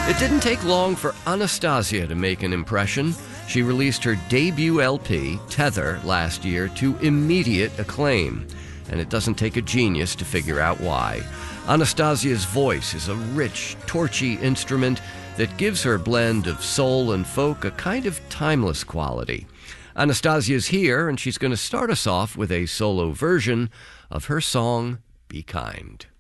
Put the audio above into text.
It didn't take long for Anastasia to make an impression. She released her debut LP, Tether, last year to immediate acclaim. And it doesn't take a genius to figure out why. Anastasia's voice is a rich, torchy instrument that gives her blend of soul and folk a kind of timeless quality. Anastasia's here, and she's going to start us off with a solo version of her song, Be Kind.